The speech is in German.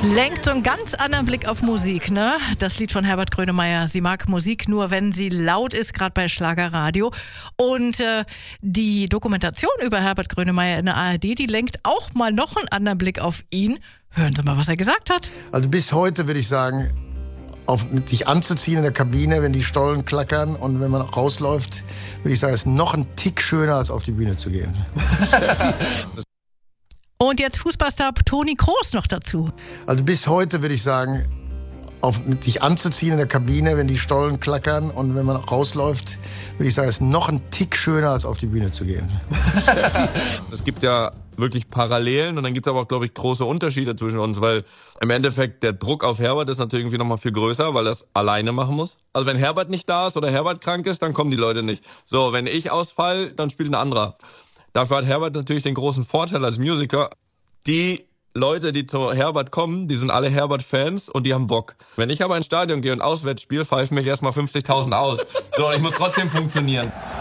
Lenkt so einen ganz anderen Blick auf Musik, ne? Das Lied von Herbert Grönemeyer. Sie mag Musik nur, wenn sie laut ist, gerade bei Schlagerradio. Und die Dokumentation über Herbert Grönemeyer in der ARD, die lenkt auch mal noch einen anderen Blick auf ihn. Hören Sie mal, was er gesagt hat. Also bis heute würde ich sagen, dich anzuziehen in der Kabine, wenn die Stollen klackern und wenn man rausläuft, würde ich sagen, ist noch ein Tick schöner, als auf die Bühne zu gehen. Und jetzt Fußballstar Toni Kroos noch dazu. Also bis heute würde ich sagen, dich anzuziehen in der Kabine, wenn die Stollen klackern und wenn man rausläuft, würde ich sagen, ist noch ein Tick schöner, als auf die Bühne zu gehen. Es gibt ja wirklich Parallelen und dann gibt es aber auch, glaube ich, große Unterschiede zwischen uns, weil im Endeffekt der Druck auf Herbert ist natürlich irgendwie nochmal viel größer, weil er es alleine machen muss. Also wenn Herbert nicht da ist oder Herbert krank ist, dann kommen die Leute nicht. So, wenn ich ausfall, dann spielt ein anderer. Dafür hat Herbert natürlich den großen Vorteil als Musiker. Die Leute, die zu Herbert kommen, die sind alle Herbert-Fans und die haben Bock. Wenn ich aber ins Stadion gehe und auswärts spiele, pfeifen mich erstmal 50.000 aus. So, ich muss trotzdem funktionieren.